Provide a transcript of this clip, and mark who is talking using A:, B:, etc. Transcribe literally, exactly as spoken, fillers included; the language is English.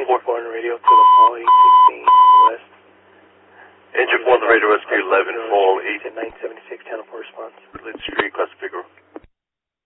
A: four on the radio to the Fall eight sixteen West.
B: Engine four on the radio rescue eleven, Fall eight.
A: nine seventy-six, channel four response.
B: Lynn Street, class